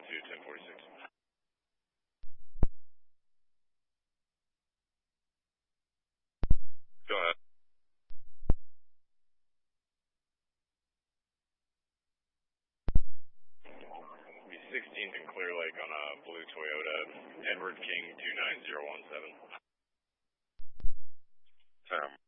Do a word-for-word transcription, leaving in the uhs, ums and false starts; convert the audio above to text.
two, ten forty-six. Go ahead. Be sixteenth and Clear Lake on a blue Toyota, Edward King two nine zero one seven. Um,